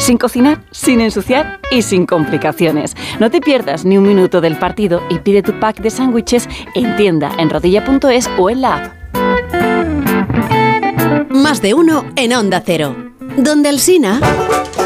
Sin cocinar, sin ensuciar y sin complicaciones. No te pierdas ni un minuto del partido y pide tu pack de sándwiches en tienda, en rodilla.es o en la app. Más de uno en Onda Cero. Donde Alsina.